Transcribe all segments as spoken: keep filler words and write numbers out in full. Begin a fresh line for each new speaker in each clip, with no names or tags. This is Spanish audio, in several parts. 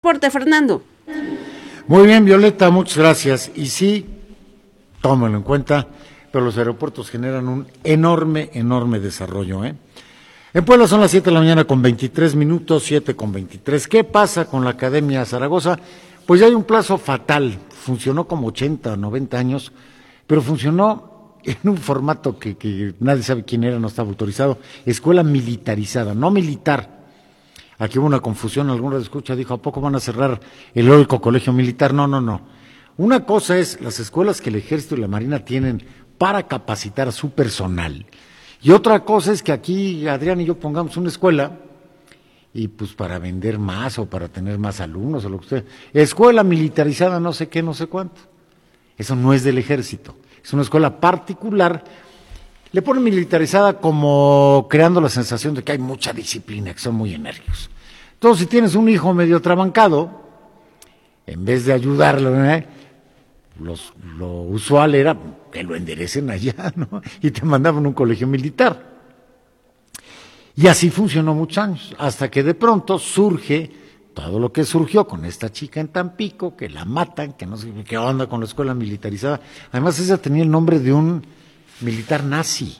Porte, Fernando.
Muy bien, Violeta, muchas gracias. Y sí, tómalo en cuenta, pero los aeropuertos generan un enorme, enorme desarrollo, ¿eh? En Puebla son las siete de la mañana con veintitrés minutos, siete con veintitrés. ¿Qué pasa con la Academia Zaragoza? Pues ya hay un plazo fatal. Funcionó como ochenta, noventa años, pero funcionó en un formato que, que nadie sabe quién era, no estaba autorizado. Escuela militarizada, no militar. Aquí hubo una confusión, alguna de escucha dijo, ¿a poco van a cerrar el heroico colegio militar? No, no, no. Una cosa es las escuelas que el Ejército y la Marina tienen para capacitar a su personal. Y otra cosa es que aquí Adrián y yo pongamos una escuela y pues para vender más o para tener más alumnos o lo que usted. Escuela militarizada no sé qué, no sé cuánto. Eso no es del Ejército. Es una escuela particular. Le ponen militarizada como creando la sensación de que hay mucha disciplina, que son muy enérgicos. Entonces, si tienes un hijo medio trabancado, en vez de ayudarlo, ¿eh? Los, lo usual era que lo enderecen allá, ¿no? Y te mandaban a un colegio militar. Y así funcionó muchos años, hasta que de pronto surge todo lo que surgió con esta chica en Tampico, que la matan, que no sé qué onda con la escuela militarizada. Además, ella tenía el nombre de un militar nazi.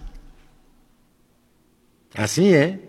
Así, ¿eh?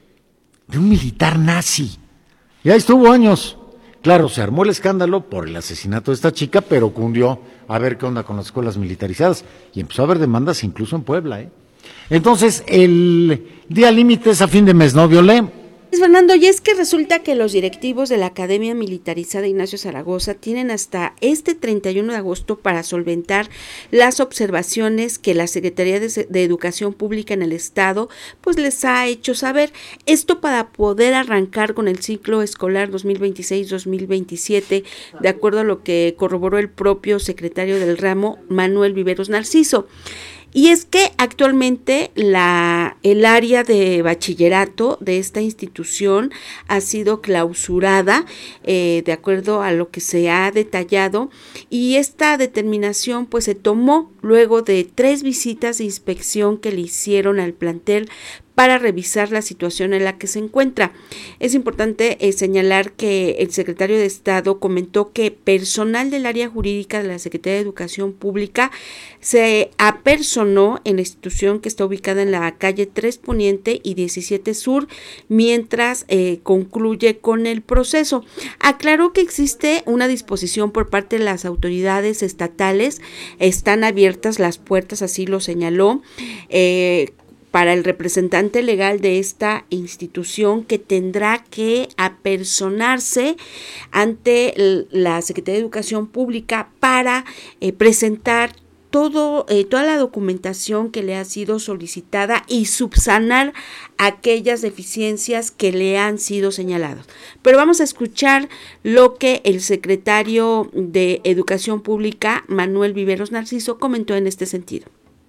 De un militar nazi. Y ahí estuvo años. Claro, se armó el escándalo por el asesinato de esta chica, pero cundió a ver qué onda con las escuelas militarizadas. Y empezó a haber demandas incluso en Puebla, ¿eh? Entonces, el día límite es a fin de mes, ¿no, Violé?
Fernando, y es que resulta que los directivos de la Academia Militarizada Ignacio Zaragoza tienen hasta este treinta y uno de agosto para solventar las observaciones que la Secretaría de, de Educación Pública en el Estado pues les ha hecho saber. Esto para poder arrancar con el ciclo escolar dos mil veintiséis dos mil veintisiete, de acuerdo a lo que corroboró el propio secretario del ramo, Manuel Viveros Narciso. Y es que actualmente la, el área de bachillerato de esta institución ha sido clausurada, eh, de acuerdo a lo que se ha detallado, y esta determinación pues se tomó luego de tres visitas de inspección que le hicieron al plantel para revisar la situación en la que se encuentra. Es importante eh, señalar que el secretario de Estado comentó que personal del área jurídica de la Secretaría de Educación Pública se apersonó en la institución que está ubicada en la calle tres Poniente y diecisiete Sur, mientras eh, concluye con el proceso. Aclaró que existe una disposición por parte de las autoridades estatales, están abiertas las puertas, así lo señaló, eh, para el representante legal de esta institución, que tendrá que apersonarse ante la Secretaría de Educación Pública para eh, presentar todo eh, toda la documentación que le ha sido solicitada y subsanar aquellas deficiencias que le han sido señaladas. Pero vamos a escuchar lo que el secretario de Educación Pública, Manuel Viveros Narciso, comentó en este sentido.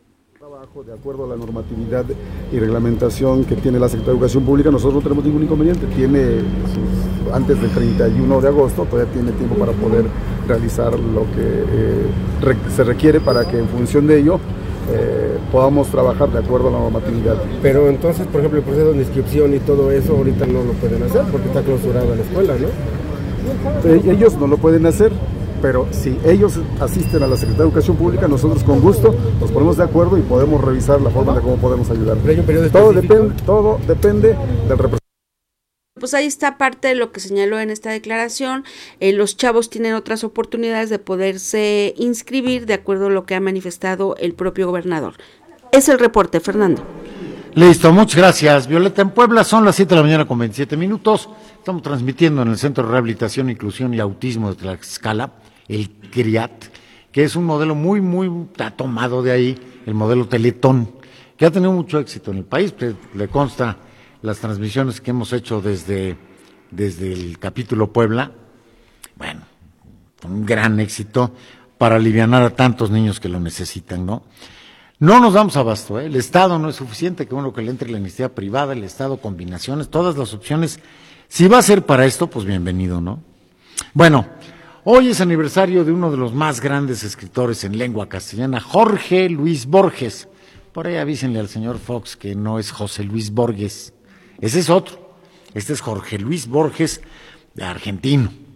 De acuerdo a la normatividad y reglamentación que tiene la Secretaría de Educación Pública, nosotros no tenemos ningún inconveniente. Tiene sus, antes del treinta y uno de agosto, todavía tiene tiempo para poder realizar lo que eh, re, se requiere para que en función de ello eh, podamos trabajar de acuerdo a la normatividad.
Pero entonces, por ejemplo, el proceso de inscripción y todo eso ahorita no lo pueden hacer porque está clausurada la escuela, ¿no?
Eh, ellos no lo pueden hacer. Pero si ellos asisten a la Secretaría de Educación Pública, nosotros con gusto nos ponemos de acuerdo y podemos revisar la forma de cómo podemos ayudar. Todo depende, todo depende del representante.
Pues ahí está parte de lo que señaló en esta declaración. Eh, los chavos tienen otras oportunidades de poderse inscribir de acuerdo a lo que ha manifestado el propio gobernador. Es el reporte, Fernando.
Listo, muchas gracias, Violeta. En Puebla son las siete de la mañana con veintisiete minutos. Estamos transmitiendo en el Centro de Rehabilitación, Inclusión y Autismo de Tlaxcala, el CRIAT, que es un modelo muy, muy ha tomado de ahí, el modelo Teletón, que ha tenido mucho éxito en el país. Le consta las transmisiones que hemos hecho desde, desde el capítulo Puebla. Bueno, un gran éxito para alivianar a tantos niños que lo necesitan, ¿no? No nos damos abasto, ¿eh? El Estado no es suficiente, que uno que le entre la iniciativa privada, el Estado, combinaciones, todas las opciones. Si va a ser para esto, pues bienvenido, ¿no? Bueno, hoy es aniversario de uno de los más grandes escritores en lengua castellana, Jorge Luis Borges. Por ahí avísenle al señor Fox que no es José Luis Borges, ese es otro. Este es Jorge Luis Borges, argentino,